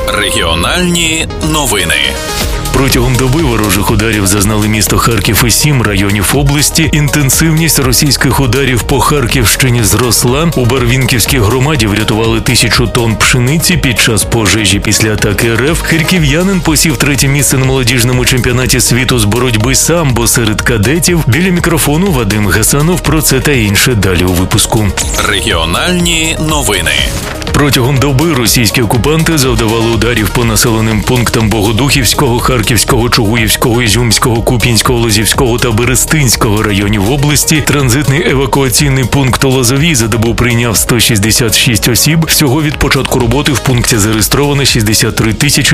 Регіональні новини. Протягом доби ворожих ударів зазнали місто Харків і 7 районів області. Інтенсивність російських ударів по Харківщині зросла. У Барвінківській громаді врятували 1000 тонн пшениці під час пожежі після атаки РФ. Харків'янин посів 3-те місце на молодіжному чемпіонаті світу з боротьби самбо серед кадетів. Біля мікрофону Вадим Гасанов. Про це та інше далі у випуску. Регіональні новини. Протягом доби російські окупанти завдавали ударів по населеним пунктам Богодухівського, Харківського, Чугуївського, Ізюмського, Куп'янського, Лозівського та Берестинського районів області. Транзитний евакуаційний пункт у Лозовій за добу прийняв 166 осіб. Всього від початку роботи в пункті зареєстровано 63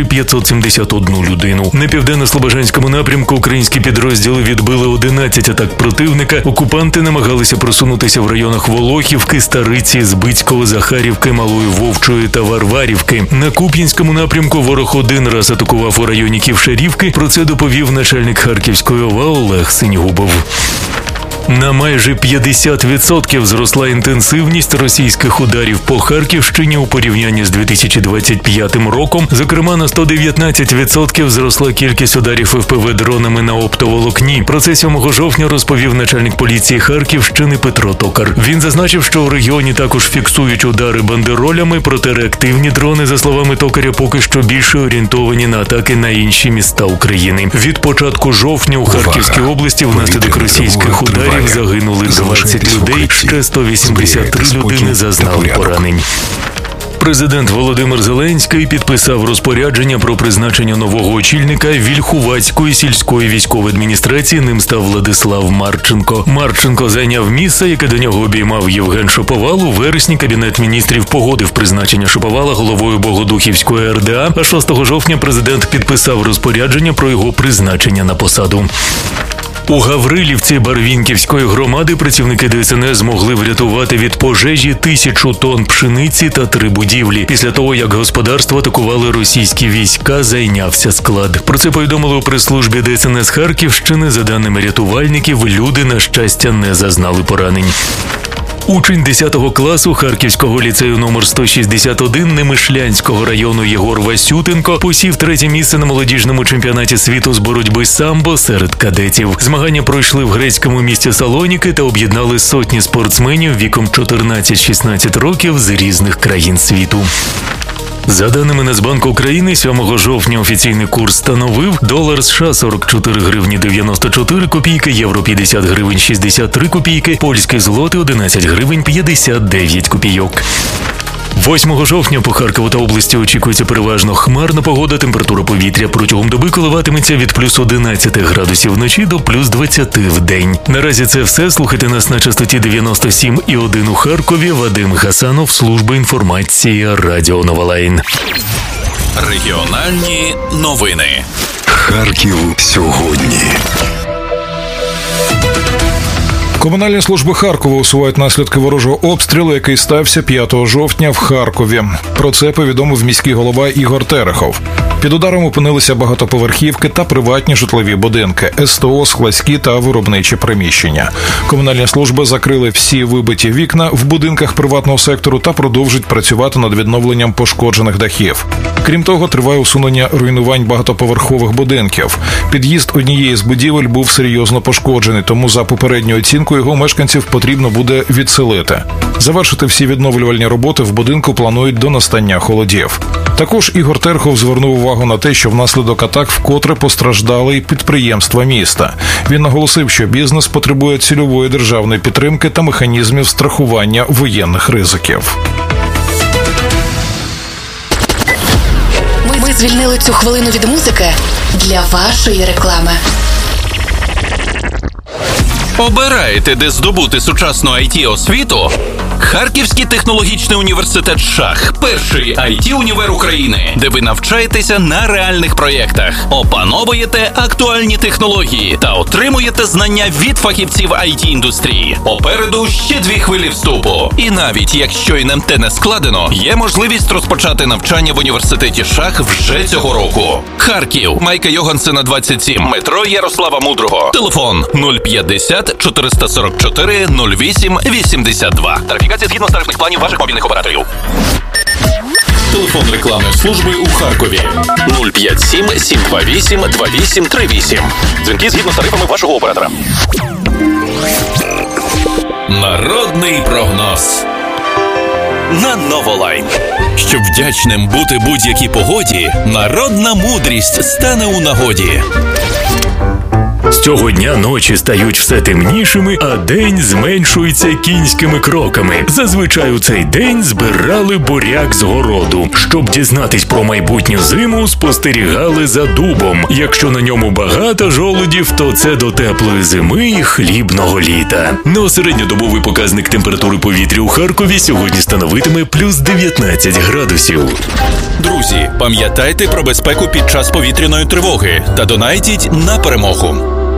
571 людину. На південно-слобожанському напрямку українські підрозділи відбили 11 атак противника. Окупанти намагалися просунутися в районах Волохівки, Стариці, Збицького, Захарівки, Малої Вовчої та Варварівки. На Куп'янському напрямку ворог один раз атакував у районі Ківшарівки. Про це доповів начальник Харківської ОВА Олег Синьгубов. На майже 50% зросла інтенсивність російських ударів по Харківщині у порівнянні з 2025 роком. Зокрема, на 119% зросла кількість ударів ФПВ дронами на оптоволокні. Про це 7 жовтня розповів начальник поліції Харківщини Петро Токар. Він зазначив, що у регіоні також фіксують удари бандеролями, проте реактивні дрони, за словами Токаря, поки що більше орієнтовані на атаки на інші міста України. Від початку жовтня у Харківській області внаслідок російських ударів загинули 20 людей, ще 183 людини зазнали поранень. Президент Володимир Зеленський підписав розпорядження про призначення нового очільника Вільхуватської сільської військової адміністрації. Ним став Владислав Марченко. Марченко зайняв місце, яке до нього обіймав Євген Шаповал. У вересні Кабінет міністрів погодив призначення Шаповала головою Богодухівської РДА, а 6 жовтня президент підписав розпорядження про його призначення на посаду. У Гаврилівці Барвінківської громади працівники ДСНС змогли врятувати від пожежі 1000 тонн пшениці та 3 будівлі. Після того, як господарство атакували російські війська, зайнявся склад. Про це повідомили у прес-службі ДСНС Харківщини. За даними рятувальників, люди, на щастя, не зазнали поранень. Учень 10 класу Харківського ліцею номер 161 Немишлянського району Єгор Васютенко посів 3-те місце на молодіжному чемпіонаті світу з боротьби самбо серед кадетів. Змагання пройшли в грецькому місті Салоніки та об'єднали сотні спортсменів віком 14-16 років з різних країн світу. За даними Нацбанку України, 7 жовтня офіційний курс становив долар США 44 гривні 94 копійки, євро 50 гривень 63 копійки, польський злоти 11 гривень 59 копійок. 8 жовтня по Харкову та області очікується переважно хмарна погода, температура повітря протягом доби коливатиметься від плюс 11 градусів вночі до плюс 20 в день. Наразі це все. Слухайте нас на частоті 97,1 у Харкові. Вадим Гасанов, служба інформації Радіо Новолайн. Регіональні новини. Харків сьогодні. Комунальні служби Харкова усувають наслідки ворожого обстрілу, який стався 5 жовтня в Харкові. Про це повідомив міський голова Ігор Терехов. Під ударом опинилися багатоповерхівки та приватні житлові будинки, СТО, складські та виробничі приміщення. Комунальні служби закрили всі вибиті вікна в будинках приватного сектору та продовжують працювати над відновленням пошкоджених дахів. Крім того, триває усунення руйнувань багатоповерхових будинків. Під'їзд однієї з будівель був серйозно пошкоджений, тому за попередньою оцінкою його мешканців потрібно буде відселити. Завершити всі відновлювальні роботи в будинку планують до настання холодів. Також Ігор Терехов звернув увагу на те, що внаслідок атак вкотре постраждали й підприємства міста. Він наголосив, що бізнес потребує цільової державної підтримки та механізмів страхування воєнних ризиків. Ми звільнили цю хвилину від музики для вашої реклами. Обираєте, де здобути сучасну IT-освіту? Харківський технологічний університет «Шах» – перший IT-універ України, де ви навчаєтеся на реальних проєктах, опановуєте актуальні технології та отримуєте знання від фахівців IT-індустрії. Попереду ще 2 хвилі вступу. І навіть якщо НМТ не складено, є можливість розпочати навчання в університеті «Шах» вже цього року. Харків, Майка Йогансена, 27, метро Ярослава Мудрого. Телефон 050 444 08 82. Тарифікація згідно з тарифних планів ваших мобільних операторів. Телефон рекламної служби у Харкові 057 728 2838. Дзвінки згідно з тарифами вашого оператора. Народний прогноз на Новолайн. Щоб вдячним бути будь-якій погоді, народна мудрість стане у нагоді. З цього дня ночі стають все темнішими, а день зменшується кінськими кроками. Зазвичай у цей день збирали буряк з городу. Щоб дізнатись про майбутню зиму, спостерігали за дубом. Якщо на ньому багато жолудів, то це до теплої зими і хлібного літа. Ну а середньодобовий показник температури повітря у Харкові сьогодні становитиме плюс 19 градусів. Друзі, пам'ятайте про безпеку під час повітряної тривоги та донайтіть на перемогу.